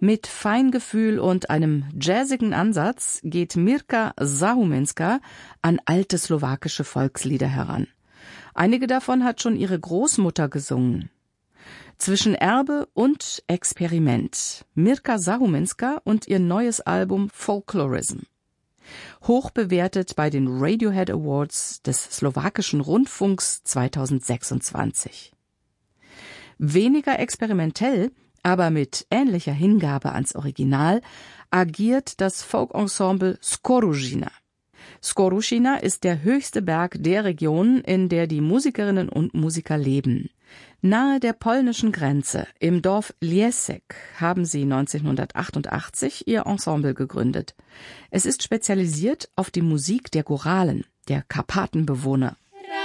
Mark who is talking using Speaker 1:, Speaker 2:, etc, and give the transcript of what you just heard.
Speaker 1: Mit Feingefühl und einem jazzigen Ansatz geht Mirka Zahumenska an alte slowakische Volkslieder heran. Einige davon hat schon ihre Großmutter gesungen. Zwischen Erbe und Experiment. Mirka Zahumenska und ihr neues Album Folklorism. Hoch bewertet bei den Radiohead Awards des slowakischen Rundfunks 2026. Weniger experimentell, aber mit ähnlicher Hingabe ans Original, agiert das Folkensemble Skoružina. Skoružina ist der höchste Berg der Region, in der die Musikerinnen und Musiker leben. Nahe der polnischen Grenze, im Dorf Liesek, haben sie 1988 ihr Ensemble gegründet. Es ist spezialisiert auf die Musik der Goralen, der Karpatenbewohner.